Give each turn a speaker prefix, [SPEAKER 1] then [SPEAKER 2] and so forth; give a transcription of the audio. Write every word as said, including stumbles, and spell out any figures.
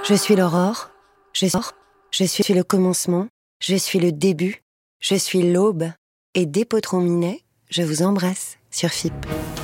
[SPEAKER 1] Je suis l'aurore, je suis, je suis le commencement, je suis le début, je suis l'aube, et dès Potron Minet, je vous embrasse sur F I P.